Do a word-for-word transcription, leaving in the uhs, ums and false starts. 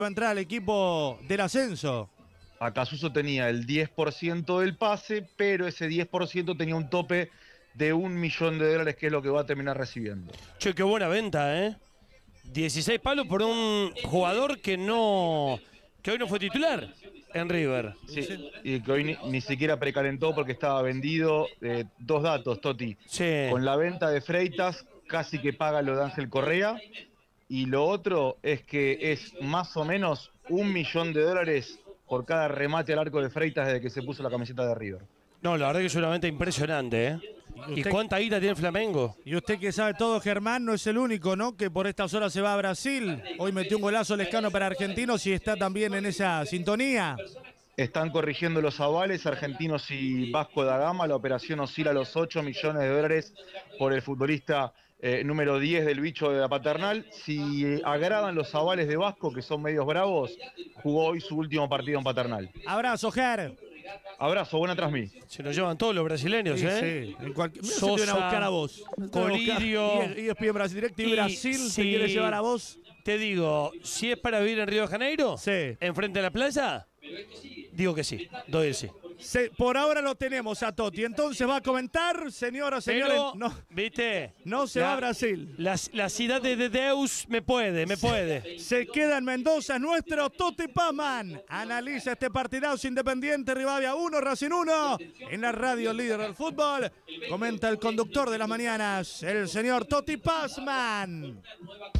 va a entrar al equipo del ascenso. Acasuso tenía el diez por ciento del pase, pero ese diez por ciento tenía un tope de un millón de dólares, que es lo que va a terminar recibiendo. Che, qué buena venta, ¿eh? dieciséis palos por un jugador que no que hoy no fue titular en River. Sí, y que hoy ni, ni siquiera precalentó porque estaba vendido. Eh, dos datos, Toti. Sí. Con la venta de Freitas, casi que paga lo de Ángel Correa. Y lo otro es que es más o menos un millón de dólares por cada remate al arco de Freitas desde que se puso la camiseta de River. No, la verdad que es una venta impresionante, ¿eh? ¿Y, usted, ¿Y cuánta guita tiene el Flamengo? Y usted que sabe todo, Germán, no es el único, ¿no? Que por estas horas se va a Brasil. Hoy metió un golazo Lescano para Argentinos y está también en esa sintonía. Están corrigiendo los avales, Argentinos y Vasco da Gama. La operación oscila a los ocho millones de dólares por el futbolista eh, número diez del bicho de la Paternal. Si agradan los avales de Vasco, que son medios bravos, jugó hoy su último partido en Paternal. Abrazo, Ger. Abrazo, buena transmí. Se nos llevan todos los brasileños, sí, ¿eh? Sí, en cualquier... Sosa, se te viene a buscar a vos. Colidio. Y es bien Brasil Directo y, y Brasil si se quiere llevar a vos. Te digo, si es para vivir en Río de Janeiro, sí. enfrente de la playa, digo que sí, doy el sí. Se, por ahora lo tenemos a Totti. Entonces va a comentar, señoras, señores. Pero, no, ¿viste? No se la, va a Brasil. La, la ciudad de Deus me puede, me puede. Se queda en Mendoza nuestro Totti Pazman. Analiza este partidazo Independiente, Rivadavia uno, Racing uno. En la radio líder del fútbol. Comenta el conductor de las mañanas, el señor Totti Pazman.